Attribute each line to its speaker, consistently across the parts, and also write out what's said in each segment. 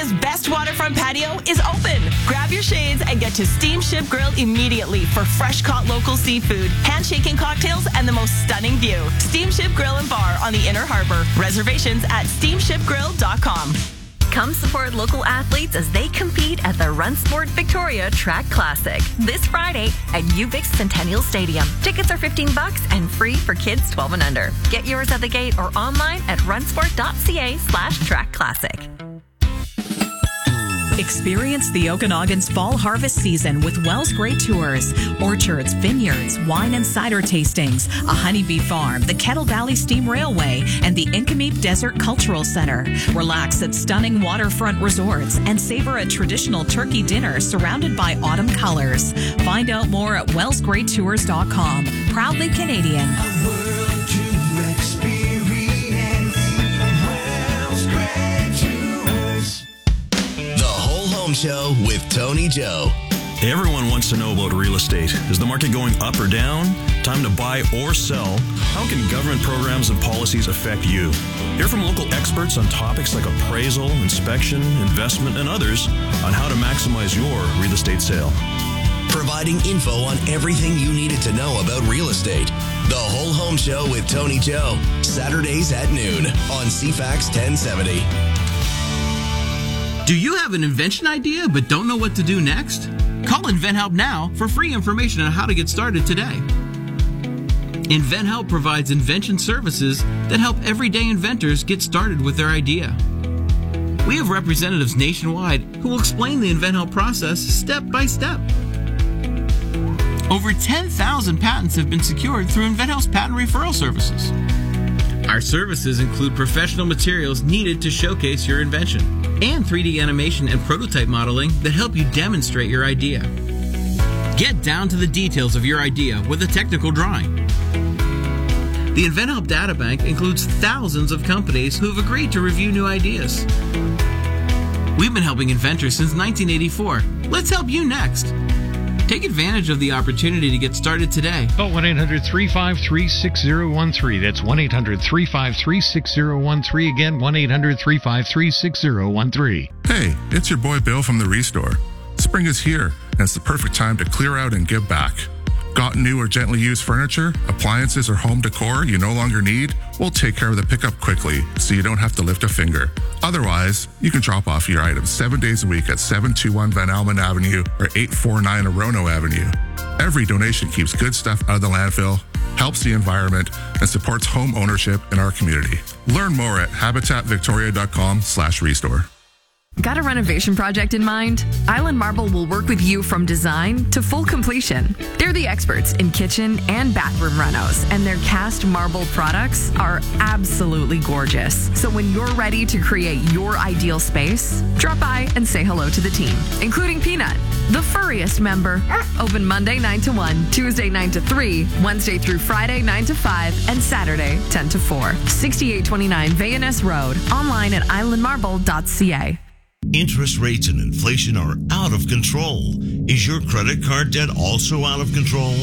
Speaker 1: Victoria's best waterfront patio is open. Grab your shades and get to Steamship Grill immediately for fresh caught local seafood, handshaking cocktails, and the most stunning view. Steamship Grill and Bar on the Inner Harbor. Reservations at steamshipgrill.com.
Speaker 2: Come support local athletes as they compete at the Run Sport Victoria Track Classic this Friday at UVic Centennial Stadium. Tickets are $15 and free for kids 12 and under. Get yours at the gate or online at runsport.ca/track classic.
Speaker 3: Experience the Okanagan's fall harvest season with Wells Great Tours. Orchards, vineyards, wine and cider tastings, a honeybee farm, the Kettle Valley Steam Railway, and the Inkameep Desert Cultural Center. Relax at stunning waterfront resorts and savor a traditional turkey dinner surrounded by autumn colors. Find out more at wellsgreattours.com. Proudly Canadian.
Speaker 4: Show with Tony Joe.
Speaker 5: Everyone wants to know about real estate. Is the market going up or down? Time to buy or sell? How can government programs and policies affect you? Hear from local experts on topics like appraisal, inspection, investment, and others on how to maximize your real estate sale.
Speaker 4: Providing info on everything you needed to know about real estate. The Whole Home Show with Tony Joe. Saturdays at noon on CFAX 1070.
Speaker 6: Do you have an invention idea but don't know what to do next? Call InventHelp now for free information on how to get started today. InventHelp provides invention services that help everyday inventors get started with their idea. We have representatives nationwide who will explain the InventHelp process step by step. Over 10,000 patents have been secured through InventHelp's patent referral services. Our services include professional materials needed to showcase your invention and 3D animation and prototype modeling that help you demonstrate your idea. Get down to the details of your idea with a technical drawing. The InventHelp Databank includes thousands of companies who have agreed to review new ideas. We've been helping inventors since 1984. Let's help you next. Take advantage of the opportunity to get started today.
Speaker 7: Call 1-800-353-6013. That's 1-800-353-6013. Again, 1-800-353-6013.
Speaker 8: Hey, it's your boy Bill from the Restore. Spring is here, and it's the perfect time to clear out and give back. Got new or gently used furniture, appliances, or home decor you no longer need? We'll take care of the pickup quickly so you don't have to lift a finger. Otherwise, you can drop off your items 7 days a week at 721 Van Almen Avenue or 849 Orono Avenue. Every donation keeps good stuff out of the landfill, helps the environment, and supports home ownership in our community. Learn more at habitatvictoria.com/restore.
Speaker 9: Got a renovation project in mind? Island Marble will work with you from design to full completion. They're the experts in kitchen and bathroom renos, and their cast marble products are absolutely gorgeous. So when you're ready to create your ideal space, drop by and say hello to the team, including Peanut, the furriest member. Open Monday 9 to 1, Tuesday 9 to 3, Wednesday through Friday 9 to 5, and Saturday 10 to 4. 6829 Vayaness Road. Online at islandmarble.ca.
Speaker 10: Interest rates and inflation are out of control. Is your credit card debt also out of control?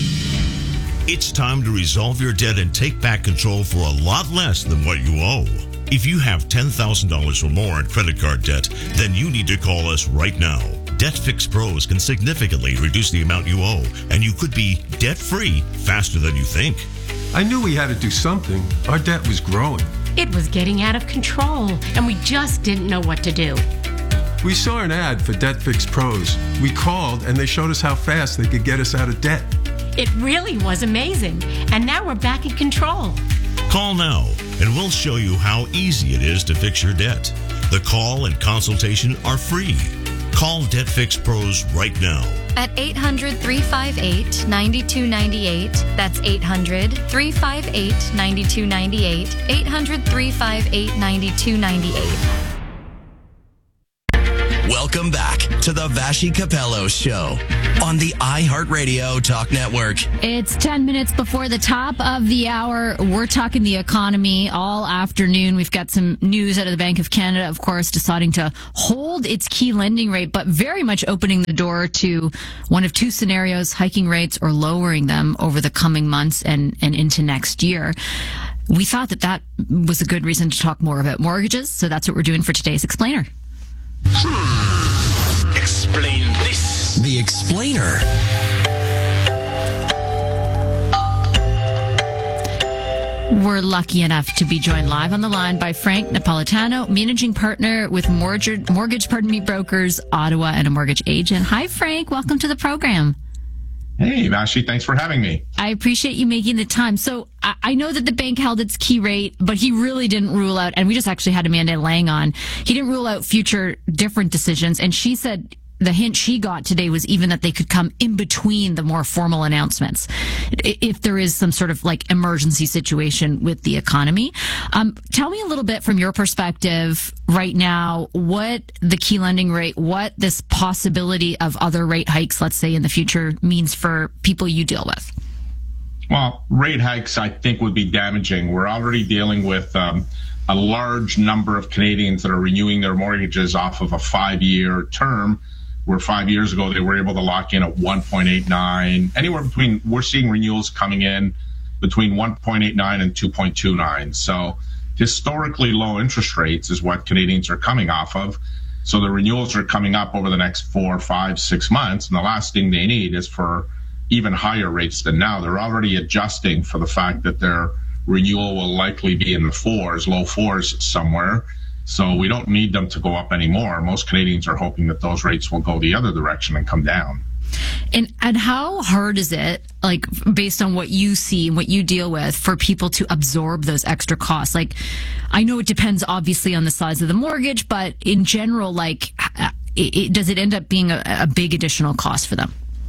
Speaker 10: It's time to resolve your debt and take back control for a lot less than what you owe. If you have $10,000 or more in credit card debt, then you need to call us right now. Debt Fix Pros can significantly reduce the amount you owe, and you could be debt-free faster than you think.
Speaker 11: I knew we had to do something. Our debt was growing.
Speaker 12: It was getting out of control, and we just didn't know what to do.
Speaker 11: We saw an ad for Debt Fix Pros. We called, and they showed us how fast they could get us out of debt.
Speaker 12: It really was amazing, and now we're back in control.
Speaker 10: Call now, and we'll show you how easy it is to fix your debt. The call and consultation are free. Call Debt Fix Pros right now.
Speaker 13: At 800-358-9298. That's 800-358-9298. 800-358-9298.
Speaker 4: Welcome back to the Vashi Capello Show on the iHeartRadio Talk Network.
Speaker 14: It's 10 minutes before the top of the hour. We're talking the economy all afternoon. We've got some news out of the Bank of Canada, of course, deciding to hold its key lending rate, but very much opening the door to one of two scenarios, hiking rates or lowering them over the coming months and into next year. We thought that was a good reason to talk more about mortgages, so that's what we're doing for today's Explainer.
Speaker 7: Explain this.
Speaker 4: The Explainer.
Speaker 14: We're lucky enough to be joined live on the line by Frank Napolitano, managing partner with mortgage brokers, Ottawa, and a mortgage agent. Hi, Frank. Welcome to the program.
Speaker 15: Hey, Vashi. Thanks for having me.
Speaker 14: I appreciate you making the time. So I know that the bank held its key rate, but he really didn't rule out, and we just actually had Amanda Lang on, he didn't rule out future different decisions. And she said the hint she got today was even that they could come in between the more formal announcements if there is some sort of like emergency situation with the economy. Tell me a little bit from your perspective right now, what the key lending rate, what this possibility of other rate hikes, let's say in the future, means for people you deal with.
Speaker 15: Well, rate hikes, I think, would be damaging. We're already dealing with a large number of Canadians that are renewing their mortgages off of a 5-year term, where 5 years ago they were able to lock in at 1.89, anywhere between, we're seeing renewals coming in between 1.89 and 2.29. So historically low interest rates is what Canadians are coming off of. So the renewals are coming up over the next 4, 5, 6 months. And the last thing they need is for even higher rates than now. They're already adjusting for the fact that their renewal will likely be in the fours, low fours somewhere. So we don't need them to go up anymore. Most Canadians are hoping that those rates will go the other direction and come down.
Speaker 14: And how hard is it, like based on what you see and what you deal with, for people to absorb those extra costs? Like, I know it depends obviously on the size of the mortgage, but in general, like, does it end up being a big additional cost for them?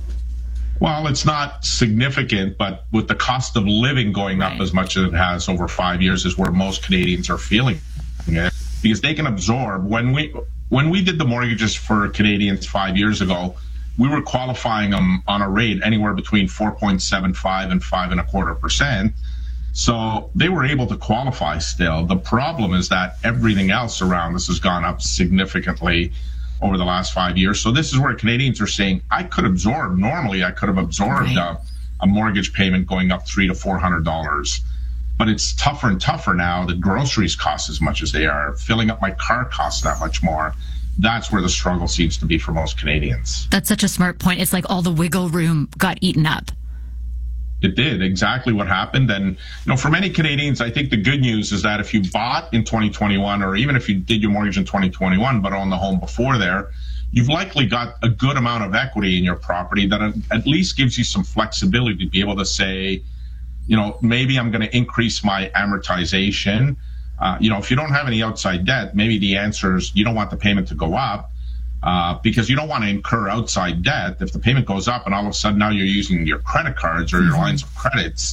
Speaker 15: Well, it's not significant, but with the cost of living going up as much as it has over 5 years is where most Canadians are feeling it. Because they can absorb. When we did the mortgages for Canadians 5 years ago, we were qualifying them on a rate anywhere between 4.75 and 5.25%. So they were able to qualify still. The problem is that everything else around this has gone up significantly over the last 5 years. So this is where Canadians are saying, normally I could have absorbed a mortgage payment going up $300 to $400. But it's tougher and tougher now. The groceries cost as much as they are. Filling up my car costs that much more. That's where the struggle seems to be for most Canadians.
Speaker 14: That's such a smart point. It's like all the wiggle room got eaten up.
Speaker 15: It did. Exactly what happened. And, for many Canadians, I think the good news is that if you bought in 2021, or even if you did your mortgage in 2021, but owned the home before there, you've likely got a good amount of equity in your property that at least gives you some flexibility to be able to say, maybe I'm going to increase my amortization. If you don't have any outside debt, maybe the answer is you don't want the payment to go up because you don't want to incur outside debt. If the payment goes up and all of a sudden now you're using your credit cards or your lines of credits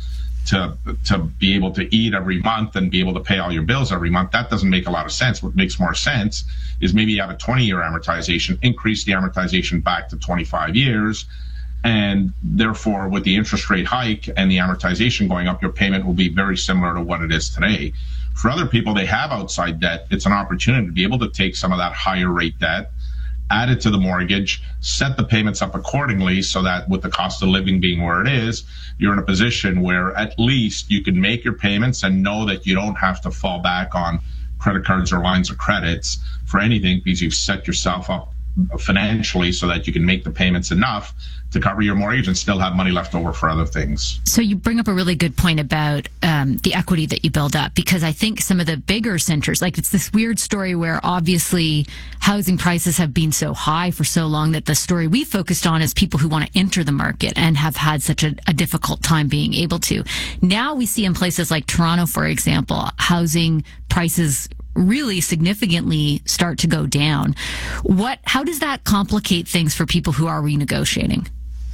Speaker 15: to be able to eat every month and be able to pay all your bills every month, that doesn't make a lot of sense. What makes more sense is maybe you have a 20-year amortization, increase the amortization back to 25 years. And therefore, with the interest rate hike and the amortization going up, your payment will be very similar to what it is today. For other people, they have outside debt. It's an opportunity to be able to take some of that higher rate debt, add it to the mortgage, set the payments up accordingly so that with the cost of living being where it is, you're in a position where at least you can make your payments and know that you don't have to fall back on credit cards or lines of credits for anything because you've set yourself up financially so that you can make the payments enough to cover your mortgage and still have money left over for other things.
Speaker 14: So you bring up a really good point about the equity that you build up, because I think some of the bigger centers, like it's this weird story where obviously housing prices have been so high for so long that the story we focused on is people who want to enter the market and have had such a difficult time being able to. Now we see in places like Toronto, for example, housing prices really significantly start to go down. How does that complicate things for people who are renegotiating?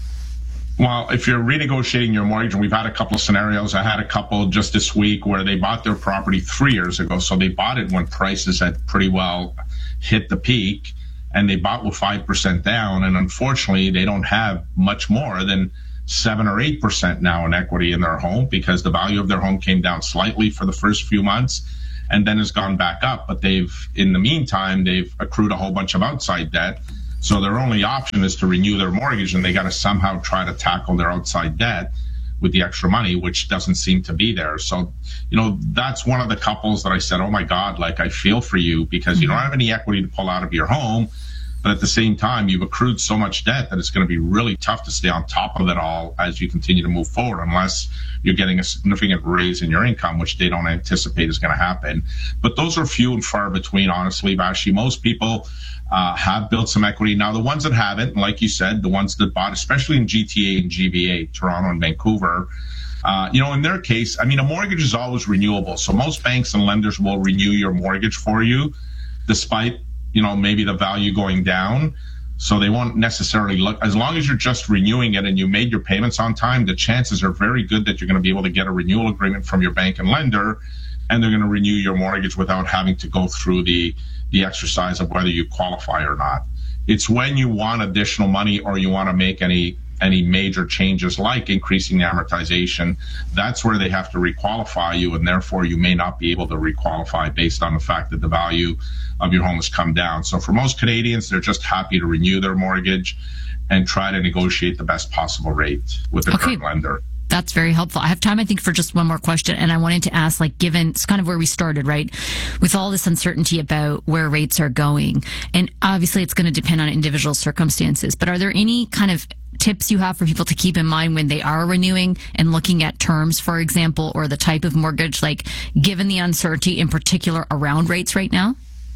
Speaker 15: Well, if you're renegotiating your mortgage, and we've had a couple of scenarios, I had a couple just this week where they bought their property 3 years ago. So they bought it when prices had pretty well hit the peak, and they bought with 5% down. And unfortunately, they don't have much more than 7 or 8% now in equity in their home because the value of their home came down slightly for the first few months and then has gone back up. But in the meantime, they've accrued a whole bunch of outside debt. So their only option is to renew their mortgage, and they got to somehow try to tackle their outside debt. with the extra money, which doesn't seem to be there. So, that's one of the couples that I said, oh my God, like, I feel for you, because you don't have any equity to pull out of your home. But at the same time, you've accrued so much debt that it's going to be really tough to stay on top of it all as you continue to move forward, unless you're getting a significant raise in your income, which they don't anticipate is going to happen. But those are few and far between, honestly, Vashi. Most people have built some equity. Now, the ones that haven't, like you said, the ones that bought, especially in GTA and GVA, Toronto and Vancouver, in their case, a mortgage is always renewable. So most banks and lenders will renew your mortgage for you, despite maybe the value going down. So they won't necessarily look, as long as you're just renewing it and you made your payments on time, the chances are very good that you're going to be able to get a renewal agreement from your bank and lender, and they're going to renew your mortgage without having to go through the exercise of whether you qualify or not. It's when you want additional money or you want to make any major changes like increasing the amortization, that's where they have to requalify you, and therefore you may not be able to requalify based on the fact that the value of your home has come down. So for most Canadians, they're just happy to renew their mortgage and try to negotiate the best possible rate with their current lender.
Speaker 14: That's very helpful. I have time, I think, for just one more question. And I wanted to ask, given it's kind of where we started, right? With all this uncertainty about where rates are going, and obviously it's going to depend on individual circumstances, but are there any kind of tips you have for people to keep in mind when they are renewing and looking at terms, for example, or the type of mortgage, given the uncertainty in particular around rates right now?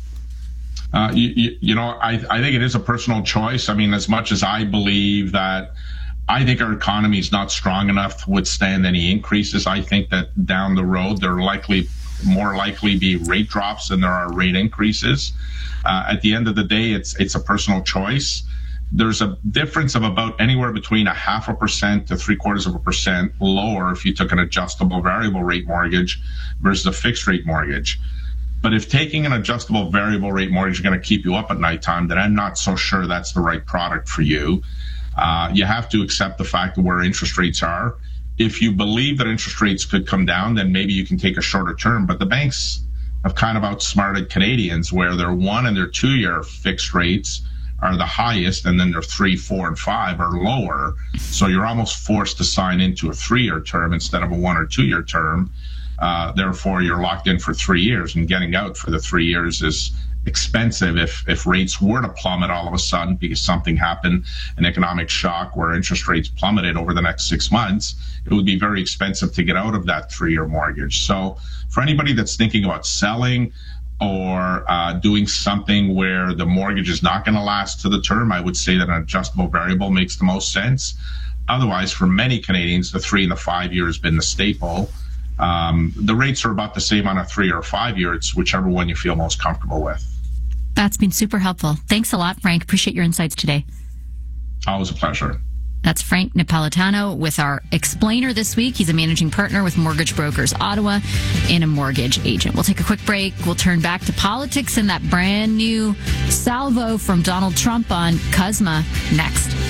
Speaker 15: I think it is a personal choice. As much as I believe that I think our economy is not strong enough to withstand any increases, I think that down the road there more likely be rate drops than there are rate increases. At the end of the day, it's a personal choice. There's a difference of about anywhere between 0.5% to 0.75% lower if you took an adjustable variable rate mortgage versus a fixed rate mortgage. But if taking an adjustable variable rate mortgage is going to keep you up at nighttime, then I'm not so sure that's the right product for you. You have to accept the fact of where interest rates are. If you believe that interest rates could come down, then maybe you can take a shorter term. But the banks have kind of outsmarted Canadians, where their 1 and their 2 year fixed rates are the highest, and then their 3, 4, and 5 are lower. So you're almost forced to sign into a 3-year term instead of a 1 or 2 year term. Therefore, you're locked in for 3 years, and getting out for the 3 years is expensive if rates were to plummet all of a sudden because something happened, an economic shock where interest rates plummeted over the next 6 months. It would be very expensive to get out of that 3-year mortgage. So for anybody that's thinking about selling or doing something where the mortgage is not going to last to the term, I would say that an adjustable variable makes the most sense. Otherwise, for many Canadians, the 3 and the 5 year has been the staple. The rates are about the same on a 3 or 5 year. It's whichever one you feel most comfortable with.
Speaker 14: That's been super helpful. Thanks a lot, Frank. Appreciate your insights today.
Speaker 15: Always a pleasure.
Speaker 14: That's Frank Napolitano with our explainer this week. He's a managing partner with Mortgage Brokers Ottawa and a mortgage agent. We'll take a quick break. We'll turn back to politics and that brand new salvo from Donald Trump on CUSMA next.